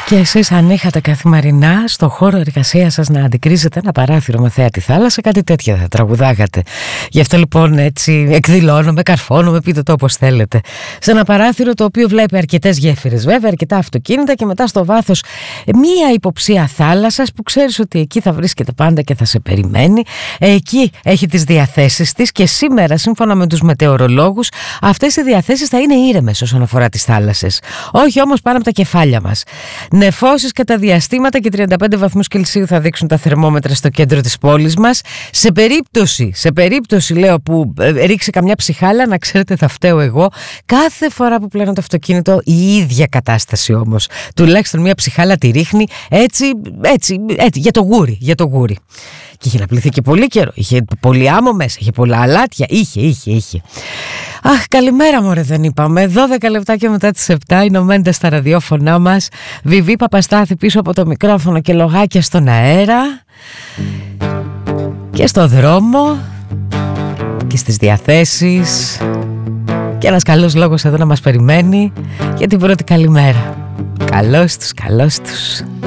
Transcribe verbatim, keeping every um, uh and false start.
Και εσείς αν είχατε καθημερινά στο χώρο εργασίας σας να αντικρίζετε ένα παράθυρο με θέα τη θάλασσα, κάτι τέτοια θα τραγουδάγατε. Γι' αυτό λοιπόν έτσι εκδηλώνομαι, καρφώνομαι, πείτε το όπως θέλετε. Σε ένα παράθυρο το οποίο βλέπει αρκετές γέφυρες βέβαια, αρκετά αυτοκίνητα και μετά στο βάθος μία υποψία θάλασσας που ξέρεις ότι εκεί θα βρίσκεται πάντα και θα σε περιμένει. Εκεί έχει τις διαθέσεις της και σήμερα σύμφωνα με τους μετεωρολόγους αυτές οι διαθέσεις θα είναι ήρεμες όσον αφορά τις θάλασσες. Όχι όμως πάνω από τα κεφάλια μας. Νεφώσεις κατά διαστήματα και τριάντα πέντε βαθμούς Κελσίου θα δείξουν τα θερμόμετρα στο κέντρο της πόλης μας. Σε περίπτωση, σε περίπτωση λέω που ε, ρίξει καμιά ψυχάλα, να ξέρετε θα φταίω εγώ. Κάθε φορά που πλένω το αυτοκίνητο η ίδια κατάσταση όμως. Τουλάχιστον μια ψυχάλα τη ρίχνει έτσι, έτσι, έτσι για το γούρι, για το γούρι. Και είχε να πληθεί και πολύ καιρό, είχε πολύ άμμο μέσα, είχε πολλά αλάτια, είχε, είχε, είχε. Αχ, καλημέρα μωρέ δεν είπαμε. δώδεκα λεπτάκια μετά τις επτά είναι ο Μέντα στα ραδιόφωνά μας. Βιβί Παπαστάθη πίσω από το μικρόφωνο και λογάκια στον αέρα. Και στο δρόμο. Και στις διαθέσεις. Και ένας καλός λόγος εδώ να μας περιμένει για την πρώτη καλημέρα. Καλώς τους, καλώς τους.